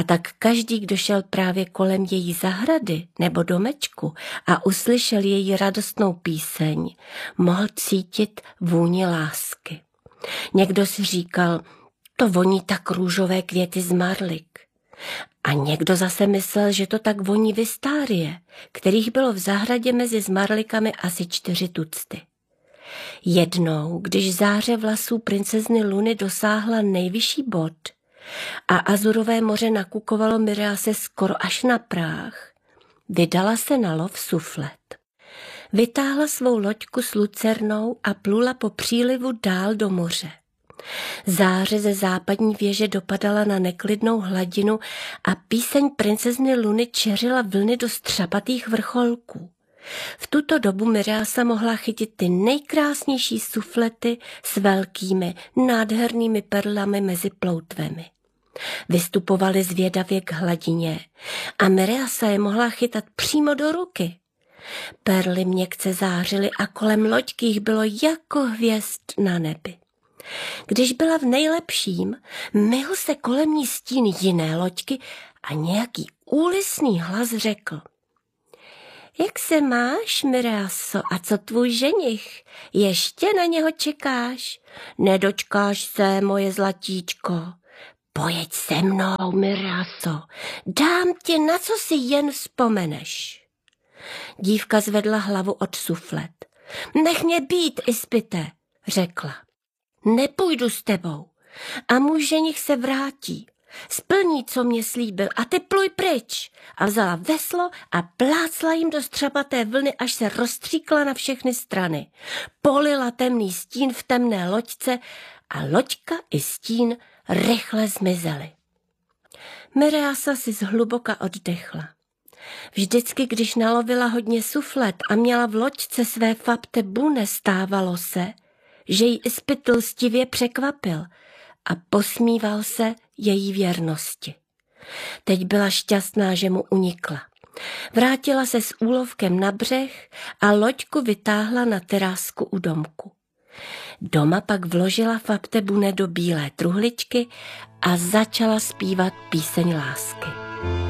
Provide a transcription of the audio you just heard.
A tak každý, kdo šel právě kolem její zahrady nebo domečku a uslyšel její radostnou píseň, mohl cítit vůni lásky. Někdo si říkal, to voní tak růžové květy z marlik. A někdo zase myslel, že to tak voní vistárie, kterých bylo v zahradě mezi zmarlikami asi 4 tucty. Jednou, když záře vlasů princezny Luny dosáhla nejvyšší bod a Azurové moře nakukovalo Miriase skoro až na práh, vydala se na lov suflet. Vytáhla svou loďku s lucernou a plula po přílivu dál do moře. Záře ze západní věže dopadala na neklidnou hladinu a píseň princezny Luny čeřila vlny do střapatých vrcholků. V tuto dobu Miriasa mohla chytit ty nejkrásnější suflety s velkými, nádhernými perlami mezi ploutvemi. Vystupovaly zvědavě k hladině a Miriasa je mohla chytat přímo do ruky. Perly měkce zářily a kolem loďky jich bylo jako hvězd na nebi. Když byla v nejlepším, myhl se kolem ní stín jiné loďky a nějaký úlisný hlas řekl: Jak se máš, Miriaso, a co tvůj ženich? Ještě na něho čekáš? Nedočkáš se, moje zlatíčko. Pojeď se mnou, Miriaso, dám ti, na co si jen vzpomeneš. Dívka zvedla hlavu od suflet. Nech mě být, Ispite, řekla. Nepůjdu s tebou a můj ženich se vrátí. Splní, co mě slíbil, a ty pluj pryč. A vzala veslo a plácla jim do střapaté vlny, až se rozstříkla na všechny strany. Polila temný stín v temné loďce a loďka i stín rychle zmizely. Miriasa si zhluboka oddechla. Vždycky, když nalovila hodně suflet a měla v loďce své fapte bune, stávalo se, že ji Ispit lstivě překvapil a posmíval se její věrnosti. Teď byla šťastná, že mu unikla. Vrátila se s úlovkem na břeh a loďku vytáhla na terásku u domku. Doma pak vložila fapte bune do bílé truhličky a začala zpívat píseň lásky.